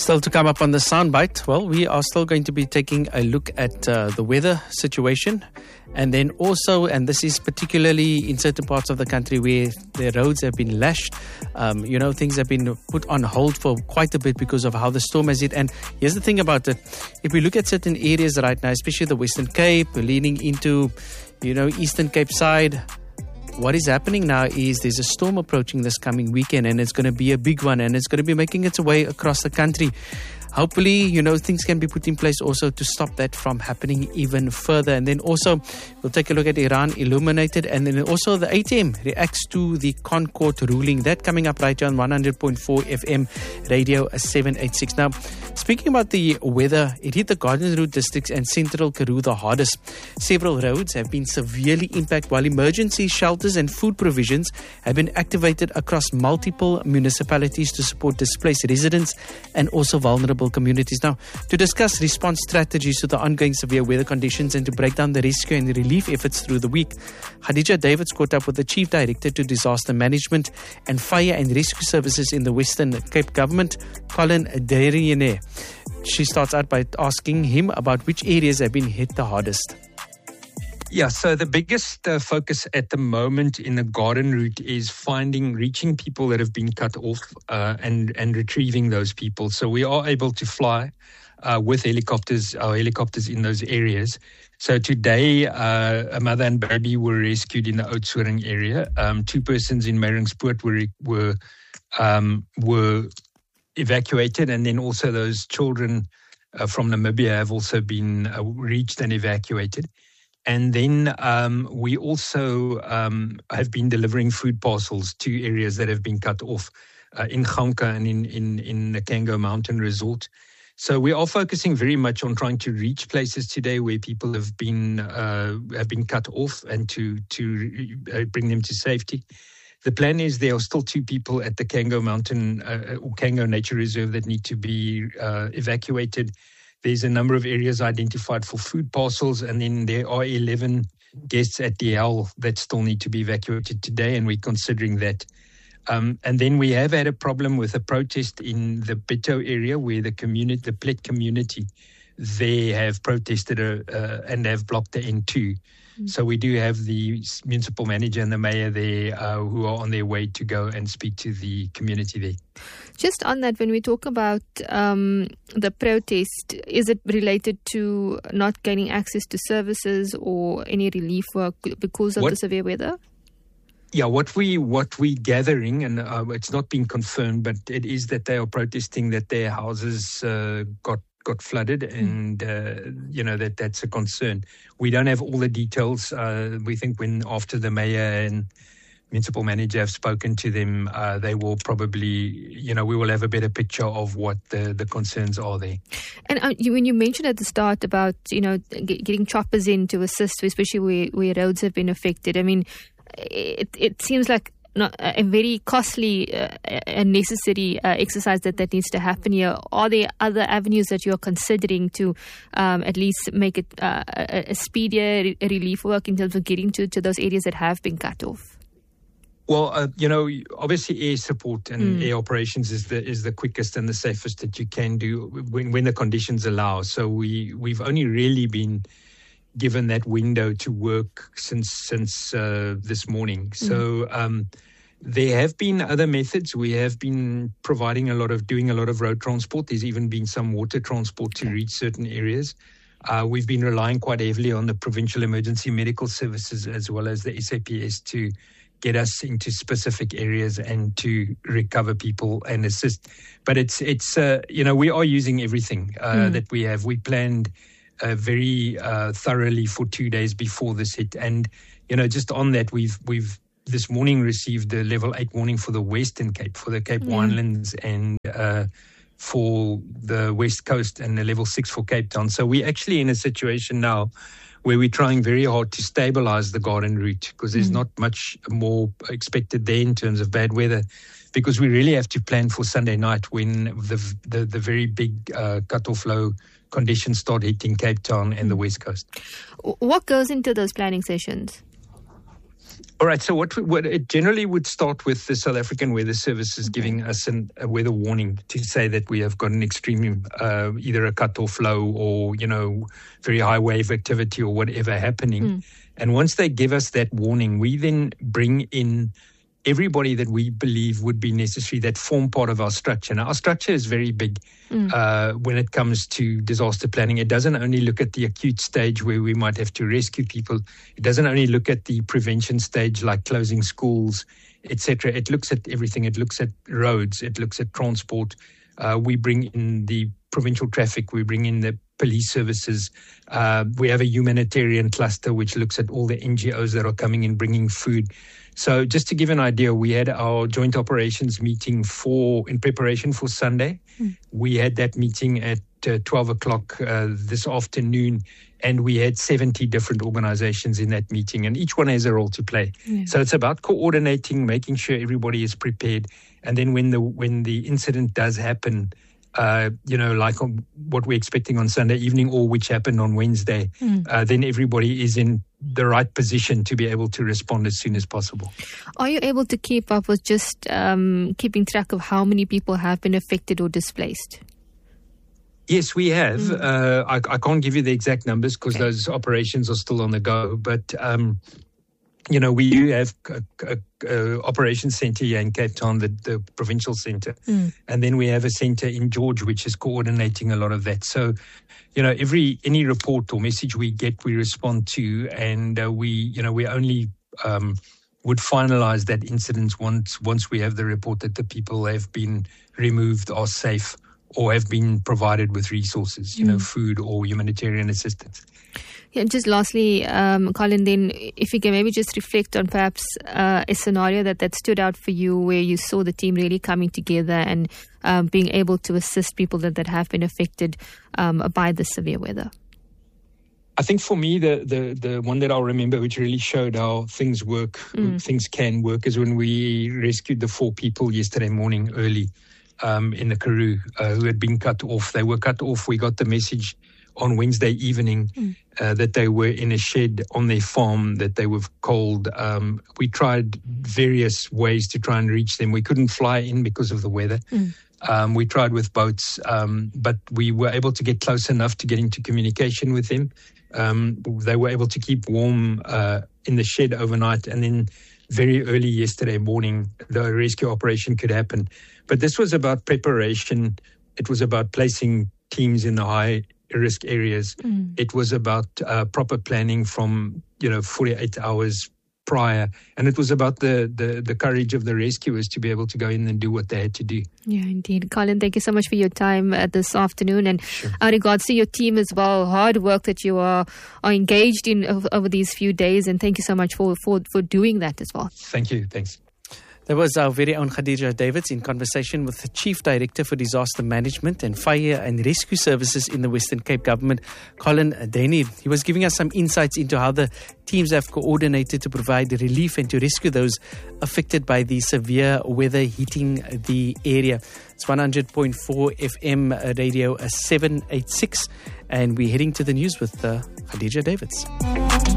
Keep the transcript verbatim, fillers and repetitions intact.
Still to come up on the soundbite, well, we are still going to be taking a look at uh, the weather situation. And then also, and this is particularly in certain parts of the country where the roads have been lashed, um, you know, things have been put on hold for quite a bit because of how the storm has hit. And here's the thing about it. If we look at certain areas right now, especially the Western Cape, leaning into, you know, Eastern Cape side, what is happening now is there's a storm approaching this coming weekend, and it's going to be a big one, and it's going to be making its way across the country. Hopefully, you know, things can be put in place also to stop that from happening even further. And then also, we'll take a look at Iran Illuminated, and then also the A T M reacts to the Concord ruling. That coming up right here on one hundred point four F M Radio seven eighty-six. Now, speaking about the weather, it hit the Garden Route districts and central Karoo the hardest. Several roads have been severely impacted, while emergency shelters and food provisions have been activated across multiple municipalities to support displaced residents and also vulnerable communities. Now, to discuss response strategies to the ongoing severe weather conditions and to break down the rescue and relief efforts through the week, Khadija Davids caught up with the Chief Director to Disaster Management and Fire and Rescue Services in the Western Cape Government, Colin Derriere. She starts out by asking him about which areas have been hit the hardest. Yeah, so the biggest uh, focus at the moment in the Garden Route is finding, reaching people that have been cut off uh, and, and retrieving those people. So we are able to fly uh, with helicopters, our helicopters in those areas. So today, uh, a mother and baby were rescued in the Oudtshoorn area. Um, two persons in Maringspoort were, were, um, were evacuated, and then also those children uh, from Namibia have also been uh, reached and evacuated. And then um, we also um, have been delivering food parcels to areas that have been cut off uh, in Gaunka and in, in, in the Kango Mountain Resort. So we are focusing very much on trying to reach places today where people have been uh, have been cut off and to, to bring them to safety. The plan is there are still two people at the Kango Mountain uh, or Kango Nature Reserve that need to be uh, evacuated. There's a number of areas identified for food parcels, and then there are eleven guests at D L that still need to be evacuated today, and we're considering that. Um, and then we have had a problem with a protest in the Bito area where the community, the Plet community, they have protested uh, uh, and have blocked the N two. Mm. So we do have the municipal manager and the mayor there uh, who are on their way to go and speak to the community there. Just on that, when we talk about um, the protest, is it related to not gaining access to services or any relief work because of what, the severe weather? Yeah, what we what we gathering, and uh, it's not been confirmed, but it is that they are protesting that their houses uh, got got flooded, and uh, you know that that's a concern. We don't have all the details. Uh, we think when after the mayor and municipal manager have spoken to them, uh, they will probably, you know, we will have a better picture of what the, the concerns are there. And uh, you, when you mentioned at the start about, you know, get, getting choppers in to assist, especially where, where roads have been affected, I mean, it, it seems like not a very costly uh, and necessary uh, exercise that, that needs to happen here. Are there other avenues that you're considering to um, at least make it uh, a, a speedier re- relief work in terms of getting to, to those areas that have been cut off? Well, uh, you know, obviously air support and mm. air operations is the is the quickest and the safest that you can do when, when the conditions allow. So we, we've only really been given that window to work since since uh, this morning. So um, there have been other methods. We have been providing a lot of, doing a lot of road transport. There's even been some water transport to reach certain areas. Uh, we've been relying quite heavily on the Provincial Emergency Medical Services as well as the S A P S to get us into specific areas and to recover people and assist. But it's, it's uh, you know, we are using everything uh, mm. that we have. We planned uh, very uh, thoroughly for two days before this hit. And, you know, just on that, we've, we've this morning received the level eight warning for the Western Cape, for the Cape mm. Winelands and uh, for the West Coast, and the level six for Cape Town. So we're actually in a situation now where we're trying very hard to stabilize the Garden Route, because there's mm. not much more expected there in terms of bad weather, because we really have to plan for Sunday night when the the, the very big uh, cut-off low conditions start hitting Cape Town and the West Coast. What goes into those planning sessions? All right. So what, what it generally would start with the South African Weather Services okay. giving us an, a weather warning to say that we have got an extreme, uh, either a cut-off low or, you know, very high wave activity or whatever happening. Mm. And once they give us that warning, we then bring in everybody that we believe would be necessary that form part of our structure. Now, our structure is very big mm. uh, when it comes to disaster planning. It doesn't only look at the acute stage where we might have to rescue people. It doesn't only look at the prevention stage like closing schools, et cetera. It looks at everything. It looks at roads. It looks at transport. Uh, we bring in the provincial traffic. We bring in the police services. Uh, we have a humanitarian cluster which looks at all the N G Os that are coming in bringing food. So just to give an idea, we had our joint operations meeting for in preparation for Sunday. Mm. We had that meeting at uh, twelve o'clock uh, this afternoon, and we had seventy different organizations in that meeting, and each one has a role to play. Yeah. So it's about coordinating, making sure everybody is prepared, and then when the when the incident does happen, Uh, you know, like on what we're expecting on Sunday evening or which happened on Wednesday, mm. uh, then everybody is in the right position to be able to respond as soon as possible. Are you able to keep up with just um, keeping track of how many people have been affected or displaced? Yes, we have. Mm. Uh, I, I can't give you the exact numbers because okay. those operations are still on the go, but um, you know, we do have a, a, a operations centre here in Cape Town, the, the provincial centre. Mm. And then we have a centre in George, which is coordinating a lot of that. So, you know, every any report or message we get, we respond to. And uh, we, you know, we only um, would finalise that incident once, once we have the report that the people have been removed, are safe, or have been provided with resources, you mm. know, food or humanitarian assistance. Yeah, just lastly, um, Colin, then if you can maybe just reflect on perhaps uh, a scenario that, that stood out for you where you saw the team really coming together and um, being able to assist people that, that have been affected um, by the severe weather. I think for me, the, the, the one that I'll remember which really showed how things work, mm. things can work, is when we rescued the four people yesterday morning early um, in the Karoo uh, who had been cut off. They were cut off. We got the message on Wednesday evening mm. uh, that they were in a shed on their farm, that they were cold. Um, we tried various ways to try and reach them. We couldn't fly in because of the weather. Mm. Um, we tried with boats, um, but we were able to get close enough to get into communication with them. Um, they were able to keep warm uh, in the shed overnight, and then very early yesterday morning, the rescue operation could happen. But this was about preparation. It was about placing teams in the high risk areas. Mm. It was about uh, proper planning from, you know, forty-eight hours prior. And it was about the, the, the courage of the rescuers to be able to go in and do what they had to do. Yeah, indeed. Colin, thank you so much for your time uh, this afternoon. And sure. Our regards to your team as well. Hard work that you are, are engaged in over, over these few days. And thank you so much for, for, for doing that as well. Thank you. Thanks. That was our very own Khadija Davids in conversation with the Chief Director for Disaster Management and Fire and Rescue Services in the Western Cape Government, Colin Denny. He was giving us some insights into how the teams have coordinated to provide relief and to rescue those affected by the severe weather hitting the area. It's one hundred point four F M Radio seven eighty-six, and we're heading to the news with uh, Khadija Davids.